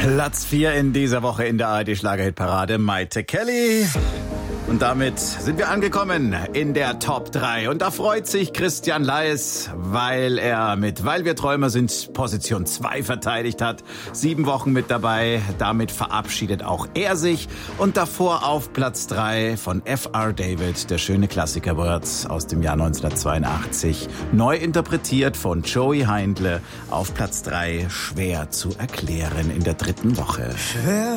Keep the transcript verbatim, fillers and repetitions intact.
Platz vier in dieser Woche in der A R D-Schlagerhitparade, Maite Kelly. Und damit sind wir angekommen in der Top drei. Und da freut sich Christian Leis, weil er mit Weil wir Träumer sind Position zwei verteidigt hat. Sieben Wochen mit dabei. Damit verabschiedet auch er sich. Und davor auf Platz drei von F R David, der schöne Klassiker Words aus dem Jahr neunzehnhundertzweiundachtzig. Neu interpretiert von Joey Heindle. Auf Platz drei, schwer zu erklären in der dritten Woche.